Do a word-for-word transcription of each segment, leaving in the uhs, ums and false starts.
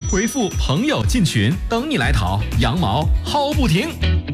回复朋友进群，等你来讨，羊毛薅不停。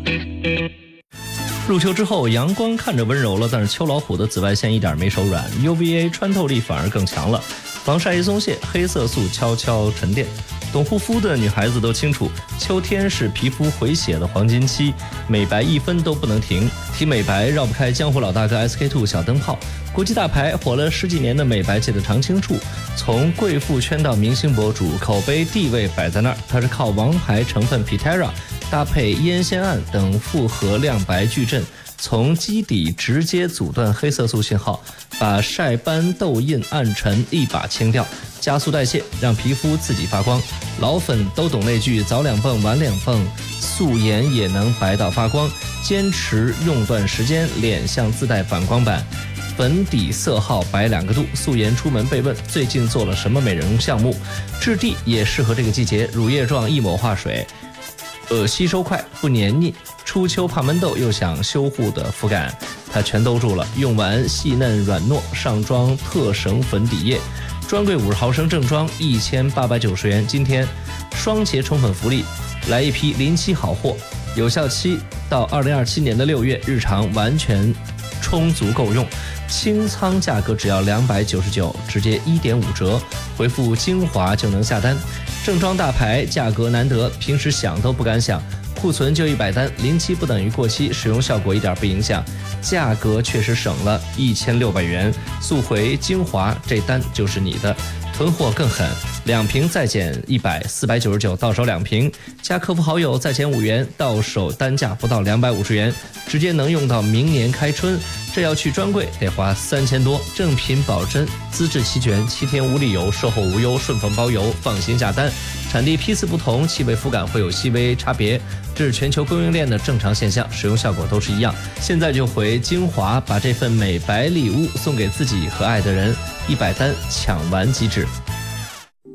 入秋之后，阳光看着温柔了，但是秋老虎的紫外线一点没手软 ，U V A 穿透力反而更强了，防晒一松懈，黑色素悄悄沉淀。懂护肤的女孩子都清楚，秋天是皮肤回血的黄金期，美白一分都不能停。提美白绕不开江湖老大哥 S K two 小灯泡，国际大牌火了十几年的美白界的常青树，从贵妇圈到明星博主，口碑地位摆在那儿。它是靠王牌成分 Pitera 搭配烟酰胺等复合亮白矩阵，从基底直接阻断黑色素信号，把晒斑、痘印、暗沉一把清掉，加速代谢，让皮肤自己发光。老粉都懂那句早两泵晚两泵，素颜也能白到发光。坚持用段时间，脸像自带反光板，粉底色号白两个度。素颜出门被问最近做了什么美容项目，质地也适合这个季节，乳液状一抹化水，呃，吸收快不黏腻，初秋怕闷痘又想修护的肤感，它全兜住了。用完细嫩软糯，上妆特省粉底液，专柜五十毫升正装一千八百九十元。今天双节宠粉福利，来一批临期好货，有效期到二零二七年的六月，日常完全充足够用。清仓价格只要两百九十九，直接一点五折，回复精华就能下单。正装大牌，价格难得，平时想都不敢想。库存就一百单，临期不等于过期，使用效果一点不影响，价格确实省了一千六百元。速回精华，这单就是你的。囤货更狠，两瓶再减一百，四百九十九，到手两瓶，加客服好友再减五元，到手单价不到两百五十元，直接能用到明年开春。这要去专柜得花三千多，正品保真，资质齐全，七天无理由，售后无忧，顺丰包邮，放心下单。产地批次不同，气味肤感会有细微差别，这是全球供应链的正常现象，使用效果都是一样。现在就回精华，把这份美白礼物送给自己和爱的人，一百单抢完即止。